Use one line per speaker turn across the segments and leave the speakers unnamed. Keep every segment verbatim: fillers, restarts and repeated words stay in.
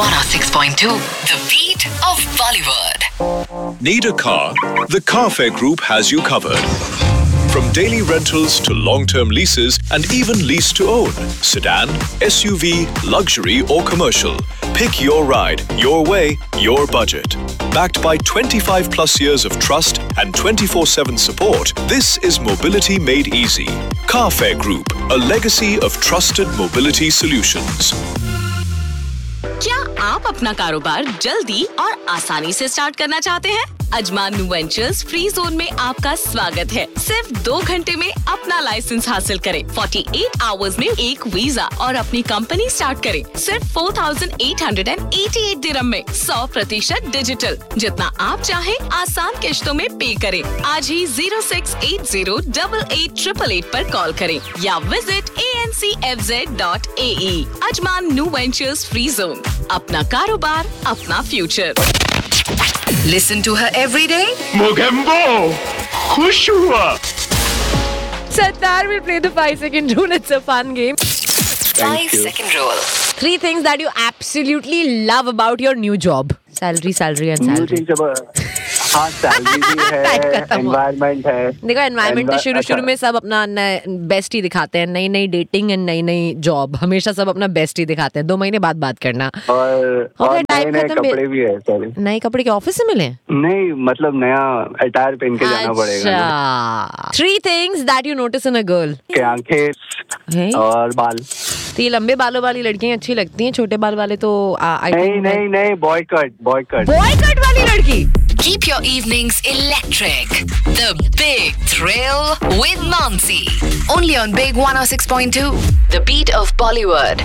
one oh six point two, the beat of Bollywood.
Need a car? The Carfair Group has you covered. From daily rentals to long-term leases and even lease to own. Sedan, S U V, luxury or commercial. Pick your ride, your way, your budget. Backed by twenty-five plus years of trust and twenty-four seven support, this is mobility made easy. Carfair Group, a legacy of trusted mobility solutions.
क्या आप अपना कारोबार जल्दी और आसानी से start करना चाहते हैं? Ajman new ventures free zone में आपका स्वागत है। सिर्फ दो घंटे में अपना लाइसेंस हासिल करें, अड़तालीस आवर्स में एक वीजा और अपनी कंपनी स्टार्ट करें। सिर्फ चार हज़ार आठ सौ अट्ठासी दिरहम में सौ प्रतिशत डिजिटल, जितना आप चाहें आसान किश्तों में पे करें। आज ही zero six eight zero double eight triple eight पर कॉल करें या visit A N C F Z dot A E. Ajman new ventures free zone, अपना कारोबार अपना future.
Listen to her every day.
Mogambo खुश हुआ।
Sattar will play the five second rule. It's a fun game.
Five second rule.
Three things that you absolutely love about your new job. Salary, salary and salary.
हाँ, salary भी है, environment है।
देखो environment तो शुरू शुरू में सब अपना बेस्ट ही दिखाते हैं, नई नई डेटिंग एंड नई नई जॉब, हमेशा सब अपना बेस्ट ही दिखाते हैं। दो महीने बाद बात करना
और, और नए नए कपड़े भी है। सॉरी,
नए कपड़े के ऑफिस से मिले?
नहीं, मतलब नया अटायर पहन के जाना पड़ेगा।
Three things that you notice in a girl.
के आंखें और बाल।
तो ये लंबे बालों वाली लड़कियां अच्छी लगती हैं, छोटे बाल वाले तो
नहीं नहीं नहीं boy cut boy cut
boy cut वाली लड़की।
Keep your evenings electric. The Big Thrill with Mansi. Only on Big one oh six point two. The beat of Bollywood.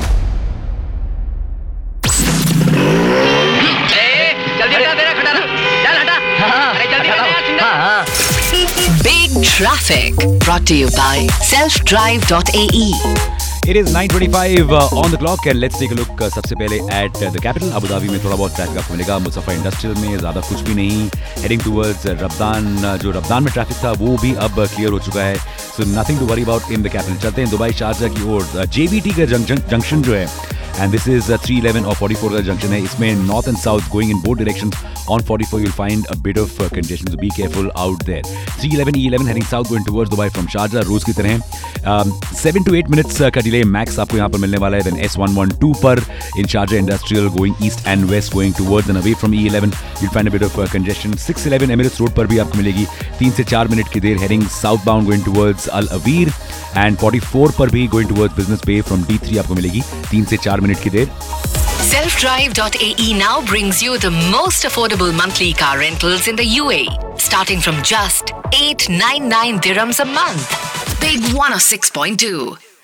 Big Traffic. Brought to you by self drive dot a e.
It is nine twenty-five uh, on the clock and let's take a look uh, सबसे पहले at uh, the capital Abu Dhabi में थोड़ा बहुत traffic आपको मिलेगा। Muzaffar industrial में ज़्यादा कुछ भी नहीं। हेडिंग टूवर्ड्स रब्दान, जो रब्दान में ट्रैफिक था वो भी अब क्लियर हो चुका है। So nothing to worry about in the capital. चलते हैं दुबई शारजा की ओर। जेबीटी का जंक्शन जो है and this is uh, three eleven और forty-four का जंक्शन है। इसमें north and south going in both directions on forty-four you'll find a bit of uh, congestion, so be careful out there. three eleven E eleven heading south going towards Dubai from Sharjah रोज की तरह। um, seven to eight minutes uh, का delay max आपको यहाँ पर मिलने वाला है। then S one twelve पर in Sharjah Industrial going east and west going towards and away from E eleven you'll find a bit of uh, congestion। six eleven Emirates Road पर भी आपको मिलेगी तीन से चार मिनट की देर heading southbound going towards Al Aweer and forty-four पर भी going towards Business Bay from D three आपको मिलेगी तीन से चार मिनट की देर।
self drive dot a e now brings you the most affordable monthly car rentals in the U A E, starting from just eight ninety-nine dirhams a month. Big one oh six point two.